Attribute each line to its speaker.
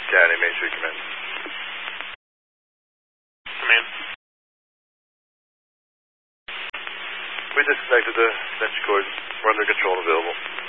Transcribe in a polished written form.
Speaker 1: County, Main Street Command.
Speaker 2: Command.
Speaker 1: We disconnected the venture cord. We're under control and available.